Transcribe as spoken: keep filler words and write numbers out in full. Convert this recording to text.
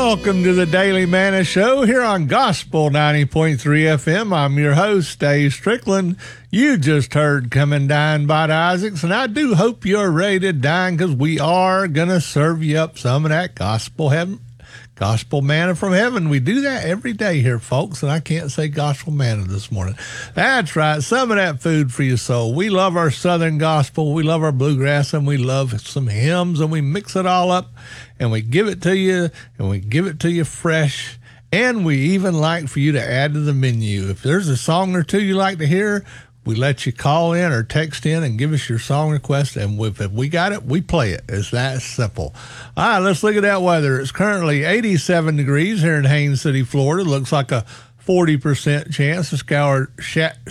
Welcome to the Daily Manna Show here on Gospel ninety point three F M. I'm your host, Dave Strickland. You just heard Come and Dine by the Isaacs, and I do hope you're ready to dine because we are going to serve you up some of that gospel heaven. Gospel manna from heaven. We do that every day here, folks, and I can't say gospel manna this morning. That's right, some of that food for your soul. We love our Southern gospel, we love our bluegrass, and we love some hymns, and we mix it all up, and we give it to you, and we give it to you fresh, and we even like for you to add to the menu. If there's a song or two you like to hear, we let you call in or text in and give us your song request, and if we got it, we play it. It's that simple. All right, let's look at that weather. It's currently eighty-seven degrees here in Haines City, Florida. Looks like a forty percent chance of shower,